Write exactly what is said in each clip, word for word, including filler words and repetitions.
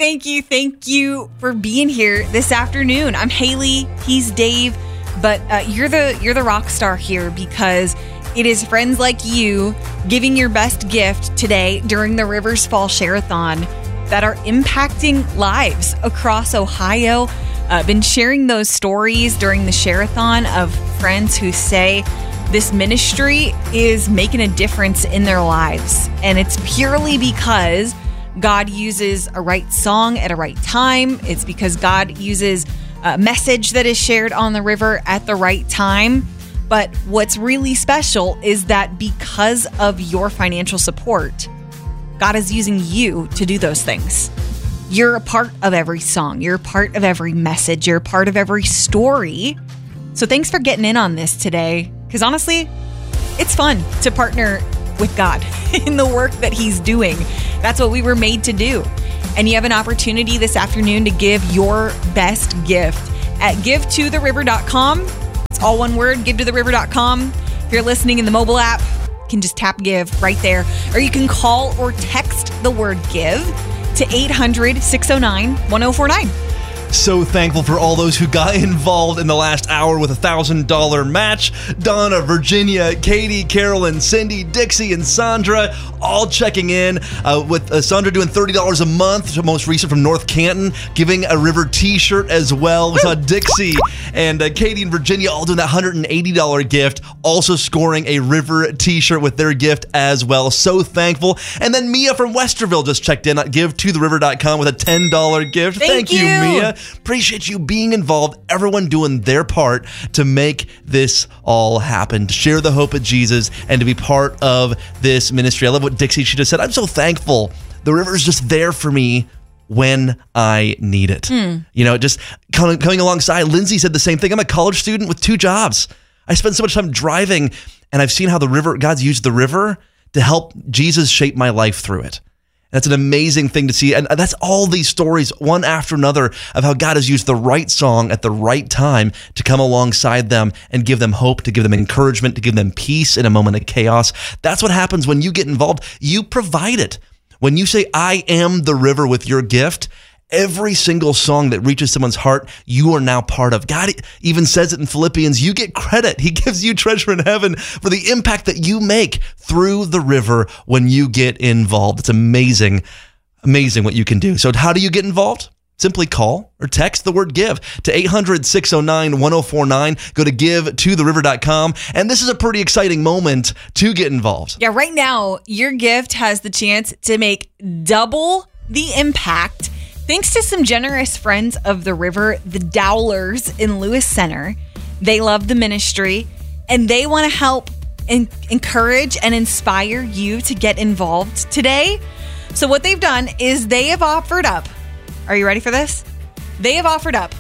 thank you. Thank you for being here this afternoon. I'm Haley. He's Dave. But uh, you're the you're the rock star here because it is friends like you giving your best gift today during the Rivers Fall Share-a-thon that are impacting lives across Ohio. Uh, been sharing those stories during the Share-a-thon of friends who say this ministry is making a difference in their lives. And it's purely because God uses a right song at a right time. It's because God uses a message that is shared on the river at the right time. But what's really special is that because of your financial support, God is using you to do those things. You're a part of every song. You're a part of every message. You're a part of every story. So thanks for getting in on this today. Because honestly, it's fun to partner with God in the work that he's doing. That's what we were made to do. And you have an opportunity this afternoon to give your best gift at give to the river dot com. It's all one word, give to the river dot com. If you're listening in the mobile app, you can just tap give right there. Or you can call or text the word give to eight hundred, six oh nine, one oh four nine. So thankful for all those who got involved in the last hour with a one thousand dollars match. Donna, Virginia, Katie, Carolyn, Cindy, Dixie, and Sandra all checking in. Uh, with uh, Sandra doing thirty dollars a month, most recent from North Canton, giving a River t-shirt as well. We saw Dixie and uh, Katie and Virginia all doing that one hundred eighty dollars gift, also scoring a River t-shirt with their gift as well. So thankful. And then Mia from Westerville just checked in at give to the river dot com with a ten dollars gift. Thank, Thank you, you, Mia. Appreciate you being involved, everyone doing their part to make this all happen, to share the hope of Jesus and to be part of this ministry. I love what Dixie, she just said, I'm so thankful. The river is just there for me when I need it. Mm. You know, just coming, coming alongside. Lindsay said the same thing. I'm a college student with two jobs. I spend so much time driving and I've seen how the river, God's used the river to help Jesus shape my life through it. That's an amazing thing to see. And that's all these stories, one after another, of how God has used the right song at the right time to come alongside them and give them hope, to give them encouragement, to give them peace in a moment of chaos. That's what happens when you get involved. You provide it. When you say, I am the river with your gift, every single song that reaches someone's heart, you are now part of. God even says it in Philippians, you get credit. He gives you treasure in heaven for the impact that you make through the river when you get involved. It's amazing, amazing what you can do. So how do you get involved? Simply call or text the word give to eight hundred, six oh nine, one oh four nine. Go to give to the river dot com. And this is a pretty exciting moment to get involved. Yeah, right now, your gift has the chance to make double the impact thanks to some generous friends of the river, the Dowlers in Lewis Center. They love the ministry and they want to help and encourage and inspire you to get involved today. So what they've done is they have offered up, are you ready for this? They have offered up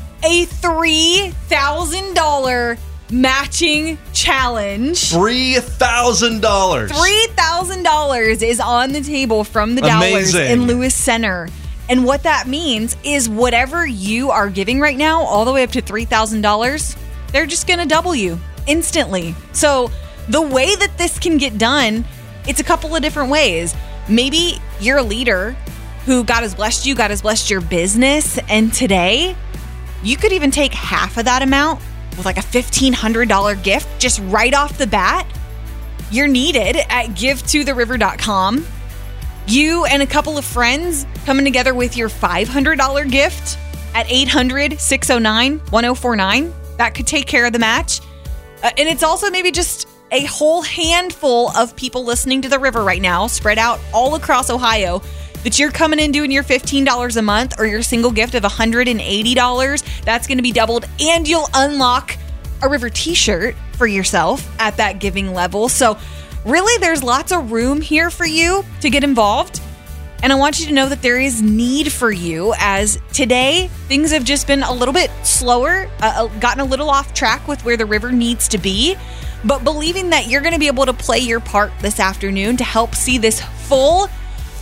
a three thousand dollars matching challenge. three thousand dollars. three thousand dollars is on the table from the Dowlers in Lewis Center. And what that means is whatever you are giving right now, all the way up to three thousand dollars, they're just going to double you instantly. So the way that this can get done, it's a couple of different ways. Maybe you're a leader who God has blessed you, God has blessed your business, and today you could even take half of that amount with like a fifteen hundred dollars gift just right off the bat. You're needed at give to the river dot com. You and a couple of friends coming together with your five hundred dollars gift at eight hundred, six oh nine, one oh four nine. That could take care of the match. Uh, and it's also maybe just a whole handful of people listening to the river right now, spread out all across Ohio, that you're coming in doing your fifteen dollars a month or your single gift of one hundred eighty dollars. That's going to be doubled, and you'll unlock a River t-shirt for yourself at that giving level. So really, there's lots of room here for you to get involved. And I want you to know that there is need for you, as today things have just been a little bit slower, uh, gotten a little off track with where the river needs to be. But believing that you're going to be able to play your part this afternoon to help see this full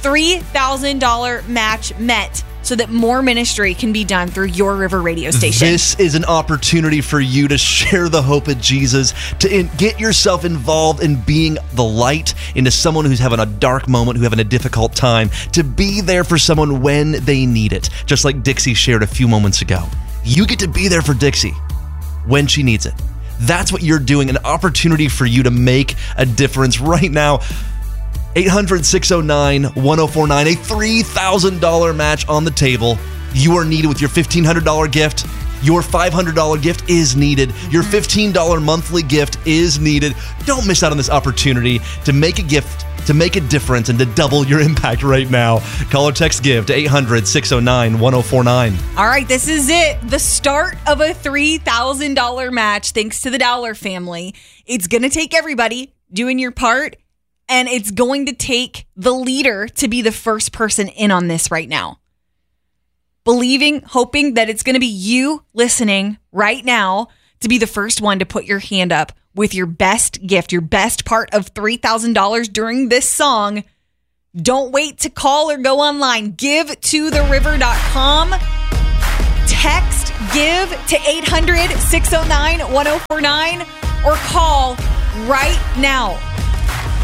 three thousand dollars match met so that more ministry can be done through Your River radio station. This is an opportunity for you to share the hope of Jesus, to in, get yourself involved in being the light into someone who's having a dark moment, who's having a difficult time, to be there for someone when they need it, just like Dixie shared a few moments ago. You get to be there for Dixie when she needs it. That's what you're doing, an opportunity for you to make a difference right now. eight hundred, six oh nine, one oh four nine, a three thousand dollars match on the table. You are needed with your fifteen hundred dollars gift. Your five hundred dollars gift is needed. Your fifteen dollars monthly gift is needed. Don't miss out on this opportunity to make a gift, to make a difference, and to double your impact right now. Call or text GIVE to eight hundred, six oh nine, one oh four nine. All right, this is it. The start of a three thousand dollars match thanks to the Dowler family. It's going to take everybody doing your part, and it's going to take the leader to be the first person in on this right now. Believing, hoping that it's going to be you listening right now to be the first one to put your hand up with your best gift, your best part of three thousand dollars during this song. Don't wait to call or go online. give to the river dot com. Text GIVE to eight hundred, six oh nine, one oh four nine or call right now.